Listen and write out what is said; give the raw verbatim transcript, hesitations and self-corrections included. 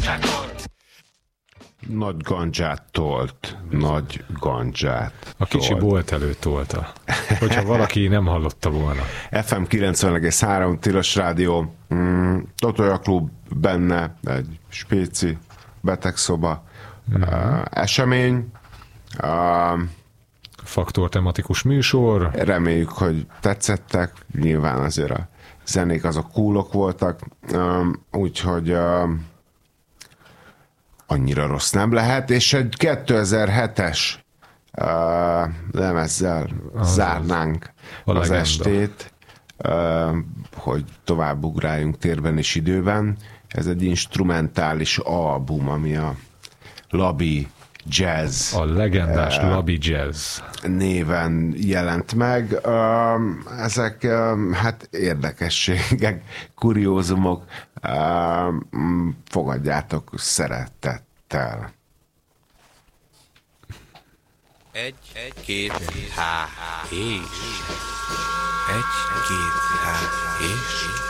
Nagy gandzsát tolt. Nagy gandzsát. A kicsi tolt. bolt előtt tolta. Hogyha valaki nem hallotta volna. ef em kilencven egész három Tilos Rádió. Mm, Totolja Klub benne. Egy spéci betegszoba. Mm. Uh, esemény. Uh, Faktor tematikus műsor. Reméljük, hogy tetszettek. Nyilván azért a zenék azok coolok voltak. Um, úgyhogy uh, annyira rossz nem lehet, és egy kétezer-hetes uh, lemezzel az zárnánk az legenda. estét, uh, hogy tovább ugráljunk térben és időben. Ez egy instrumentális album, ami a Labi Jazz A legendás uh, Labi Jazz néven jelent meg. Uh, ezek uh, hát érdekességek, kuriózumok. Uh, fogadjátok szeretettel. Egy, egy, két, há, és. Egy, két, há, és.